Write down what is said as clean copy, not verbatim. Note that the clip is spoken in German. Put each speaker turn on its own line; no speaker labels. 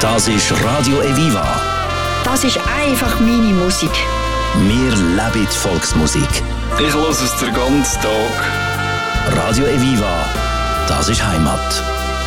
Das ist Radio Eviva.
Das ist einfach meine Musik.
Wir leben die Volksmusik.
Ich höre es den ganzen Tag.
Radio Eviva, das ist Heimat.